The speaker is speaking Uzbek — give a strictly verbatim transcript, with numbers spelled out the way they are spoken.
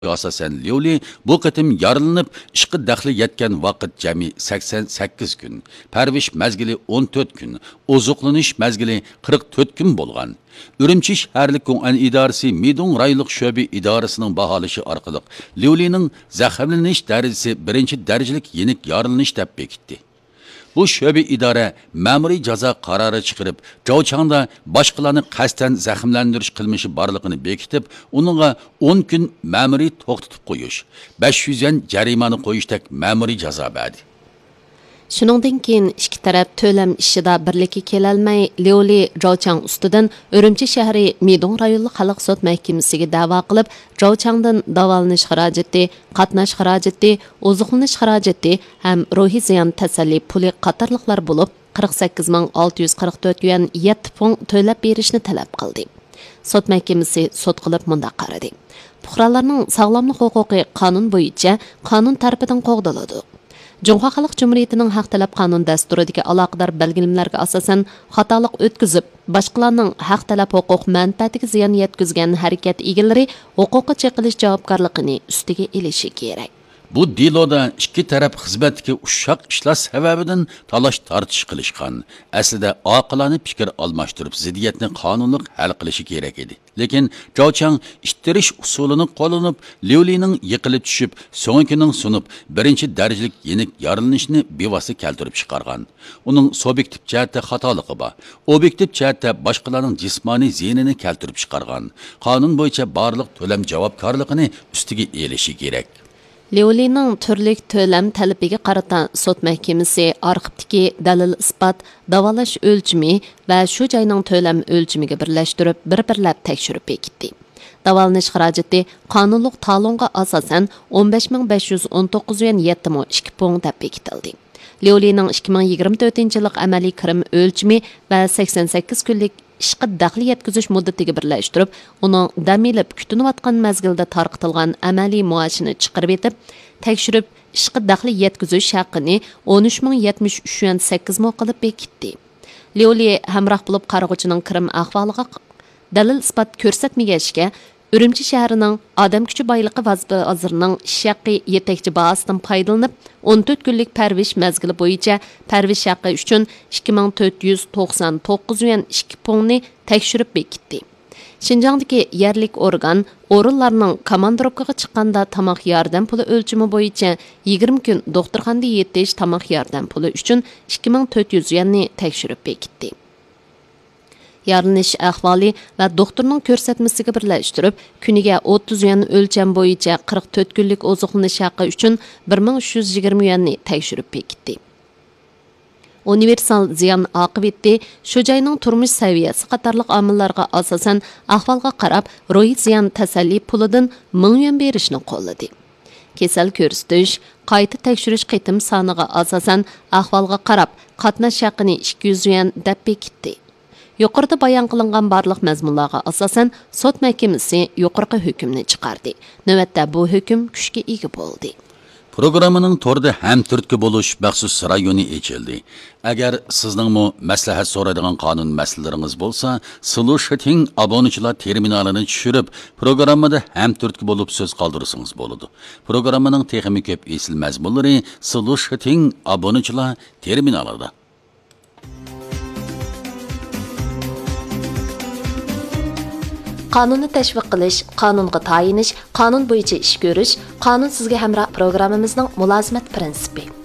asosan Liuli bu qitim yorilinib ishqi daxli yetgan vaqt jami sakson sakkiz kun, parvish mazgili o'n to'rt kun, ozuqlanish mazgili qirq to'rt kun bo'lgan. Urumchi shaharlik Ko'ng'an idorasi Midong rayonlik sho'bi idorasining baholishi orqali Liulining zaxmlanish darajasi birinchi darajalik yenik yorilanish deb bekitdi. Bu şöbe idare ma'muriy jazo qarori chiqarib, Zhouchangda boshqalarni qasddan zaxmlantirish qilmishi borligini bekitib, uningga o'n kun ma'muriy to'xtatib qo'yish, besh yuz yuan jarimani qo'yishdek ma'muriy jazo berdi. Shuningdan keyin ikki taraf to'lam ishida birlikka kelolmay, Liuli Zhouchang ustidan Urumchi shahri Midong rayonlik xalq sud mahkamasiga da'vo qilib, Zhouchangdan davolanish xarajati, qatnash xarajati, oziqlanish xarajati ham ruhiy ziyon tasalli puli qatorliqlar bo'lib, qirq sakkiz ming olti yuz qirq to'rt yuan yetti fond to'lab berishni talab qildi. Sud mahkamasi sud qilib mundaq qaradi. Fuqarolarning sog'lomlik huquqi qonun bo'yicha qonun tarafidan qo'g'daladi. Cumhur Xalq Cumhuriyetining haq talab qonun dasturidagi aloqador belgilimlarga asosan xatolik o'tkazib, boshqalarning haq talab huquq manfaatiga ziyon yetkazgan harakat egalari huquqi cheqilish javobgarligini ustiga elishi kerak. Bu diloda ikki taraf xizmatdagi ushaq ishlar sababidan talash tartish qilishgan. Aslida oqilona fikr almashtirib ziddiyatni qonunliq hal qilishi kerak edi. Lekin Zhouchang ishtirish usulini qo'llanib, Liulining yiqilib tushib, so'ngkining sunib, birinchi darajalik yenik yorilinishni bevosita keltirib chiqargan. Uning subyektiv jihatda xatoligi bor. Obyektiv jihatda boshqalarning jismoniy ziynini keltirib chiqargan. Qonun bo'yicha barliq to'lam javobgarligini ustiga elishi kerak. Liulining turli to'lam talabiga qarata sud mahkamasi arxivdagi dalil isbot, davolash o'lchimi va shu joyning to'lam o'lchimiga birlashtirib, bir-birlab tekshirib bekitdi. Davolanish xarajati qonunliq talonga asosan o'n besh ming besh yuz o'n to'qqiz yuan yetti ming ikki fond deb bekitildi. Liulining ikki ming yigirma to'rtinchi yillik amaliy kirim o'lchimi va sakson sakkiz kunlik ishqi daxli yetkazish muddatiga birlashtirib, uning dam olib kutinayotgan mazgilda tarqitilgan amaliy maoshini chiqarib etib, tekshirib ishqi daxli yetkazish haqini o'n uch ming yetmish uch yuan sakkiz ming qilib bekitdi. Liuli hamroh bo'lib qarag'uchining kirim ahvoliga dalil isbot ko'rsatmagachga Urumchi shahrining odam kuchi boyligi vazirining ish haqi yetakchi bahosidan foydalanib, o'n to'rt kunlik parvish mazgili bo'yicha parvish haqi uchun ikki ming to'rt yuz to'qson to'qqiz yuan ikki fondni tekshirib bekitdi. Xinjiangdagi yerlik organ o'rinlarning komandirovkaga chiqqanda tamoq yordam puli o'lchimi bo'yicha yigirma kun doktorxonada yetish tamoq yordam puli uchun ikki ming to'rt yuz yuanni tekshirib bekitdi. Yarılış ahvoli va doktorning ko'rsatmasiga birlashtirib, kuniga o'ttiz yuan o'lcham bo'yicha qirq to'rt kunlik oziqlanish haqi uchun bir ming uch yuz yigirma yuanni tekshirib bekitdi. Universal ziyon oqibati shu joyning turmush saviyasi qatorliq omillarga asosan ahvolga qarab ruhiy ziyon tasalli pulidan ming yuan berishni qo'lladi. Kesal ko'rsatish, qayta tekshirish qitim soniga asosan ahvolga qarab qatnash haqini ikki yuz yuan deb bekitdi. Yuqorida bayon qilingan barliq mazmunlarga asosan sud mahkamasi yuqorqi hukmni chiqardi. Navbatda bu hukm kuchga ega bo'ldi. Programmaning to'rda ham turtki bo'lish maxsus rayoni ochildi. Agar sizningmi maslahat so'raydigan qonun masalalaringiz bo'lsa, Solution obunachilar terminalini tushirib, programmada ham turtki bo'lib so'z qoldirsangiz bo'ladi. Programmaning texnik ko'p esil mazmunlari Solution obunachilar terminalida. Qonunni tashviq qilish, qonunga tayinish, qonun bo'yicha ish ko'rish, qonun sizga hamroh programmamizning mulozimat prinsipi.